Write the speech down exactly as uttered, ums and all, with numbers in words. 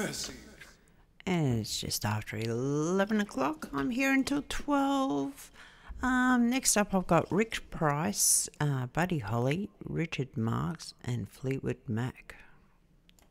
mercy. And it's just after eleven o'clock. I'm here until twelve. Um, next up, I've got Rick Price, uh, Buddy Holly, Richard Marx, and Fleetwood Mac.